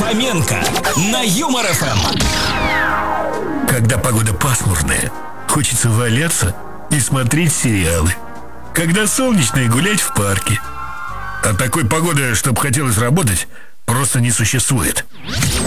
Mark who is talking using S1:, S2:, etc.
S1: Фоменко на Юмор ФМ.
S2: Когда погода пасмурная, хочется валяться и смотреть сериалы. Когда солнечная, гулять в парке. А такой погоды, чтобы хотелось работать, просто не существует.